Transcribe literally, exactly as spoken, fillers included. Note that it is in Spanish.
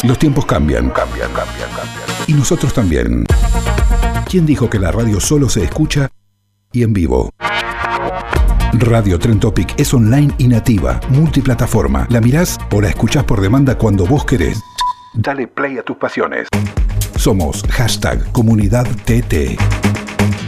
Los tiempos cambian, cambian, cambian, cambian. Y nosotros también. ¿Quién dijo que la radio solo se escucha y en vivo? Radio Tren Topic es online y nativa, multiplataforma. La mirás o la escuchás por demanda cuando vos querés. Dale play a tus pasiones. Somos hashtag Comunidad T T.